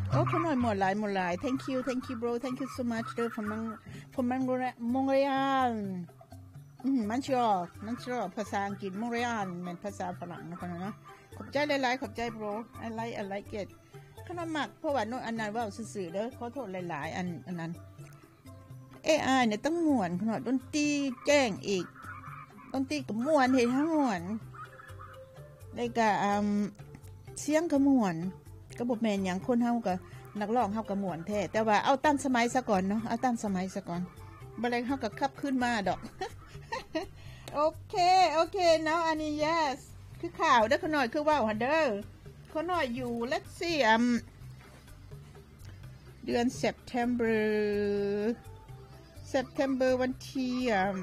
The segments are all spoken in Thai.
โอ้ขน่อยหมดหลาย thank you bro thank you so much เด้อfrom Montreal มันชอบภาษาอังกฤษ Montreal เหมือนภาษาฝรั่งนะคนเนาะขอบใจหลายๆขอบใจ bro I like it ขน่อยมักเพราะว่าโน้นอันนั้นว่าซื่อๆเด้อขอโทษหลายๆอันนั้นAI เนี่ยต้องม่วนขนาดดนตรีแจ้งอีกดนตรีก็ม่วนเฮ็ดให้ม่วนได้ก็เสียงก็ม่วนก็บ่แม่นหยังคนเฮาก็นักร้องเฮาก็ม่วนแท้แต่ว่าเอาตามสมัยซะก่อนเนาะเอาตามสมัยซะก่อนบ่ได้เฮาก็ขับขึ้นมาดอก โอเคเนาะอันนี้ yes คือข่าวเด้อขน่อยคือว้าวหั่นเด้อขน่อยอยู่ let's see เดือน September วันที่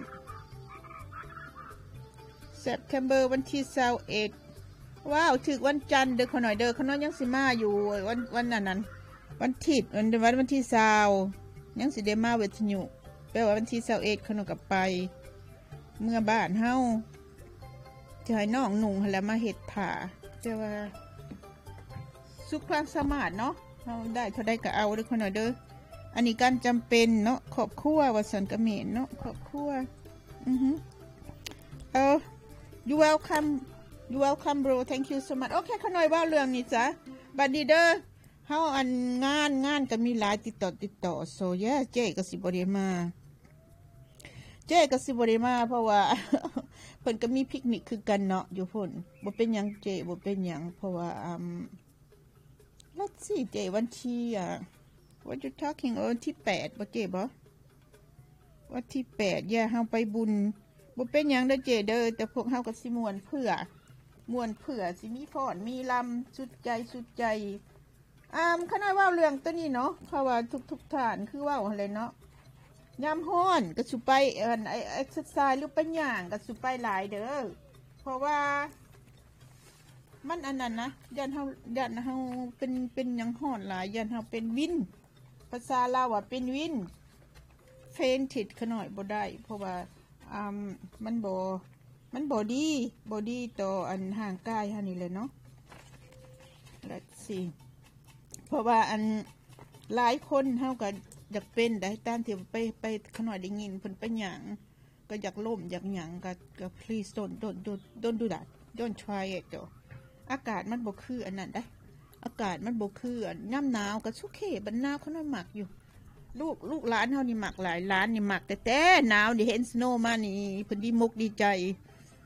September วันที่21ว้าวถึกวันจันทร์เด้อขน่อยเด้อขน่อยยังสิมาอยู่วันนั้นวันอาทิตย์วันที่20ยังสิได้มาวิทยุแปลว่าวันที่21ขน่อยก็ไปเมื่อบ้านเฮาจะให้น้องนุ่งหั่นแล้วมาเฮ็ดผ้าแต่ว่าสุขความสามารถเนาะเฮาได้เท่าใดก็เอาเด้อขน่อยเด้ออันนี้การจำเป็นเนาะครอบครัวว่าสันกะเขมรเนาะครอบครัวyou welcome bro thank you so much โอเคขน่อยว่าเรื่องนี้จ้ะบัดนี้เด้อเฮาอันงานก็มีหลายติดต่อ so yeah เจ๊ก็สิบ่ได้มาเพราะว่า เพิ่นก็มีปิกนิกคือกันเนาะอยู่พุ่นบ่เป็นหยังเจ๊บ่เป็นหยังเพราะว่าlet's see เจ๊วันที่What you talking วันที่8บ่เจ๊บ่วันที่8ย่าเฮาไปบุญบ่เป็นหยังเด้อเจ๊เด้อแต่พวกเฮาก็สิม่วนเพื่อสิมีฟ้อนมีลำสุดใจขน้อยว่าเรื่องตัวนี้เนาะเพราะว่าทุกท่านคือว่าอะไรเนาะยามฮ้อนก็สิไปเอ็กซ์ไซส์หรือไปย่างก็สิไปหลายเด้อเพราะว่ามันอันนั้นนะยันเฮาเป็นหยังฮ้อนหลายยันเฮาเป็นวินภาษาลาวว่าเป็นวินเฟนทิดขน่อยบ่ได้เพราะว่ามันบ่ดีต่ออันห่างกายเฮานี่เลยเนาะ let's see เพราะว่าอันหลายคนเฮาก็อยากเป็นได้ตามที่ไปขน่อยได้ยินเพิ่นไปหยังก็อยากล้มอยากหยังก็ please don't do that don't try it จ้ะอากาศมันบ่คืออันนั้นได้อากาศมันบ่คือยามหนาวก็โอเคบัดหนาวขน่อยมักอยู่ลูกหลานเฮานี่มักหลายหลานนี่มักแต่หนาวนี่เห็นสโนว์มานี่เพิ่นดีมุกดีใจ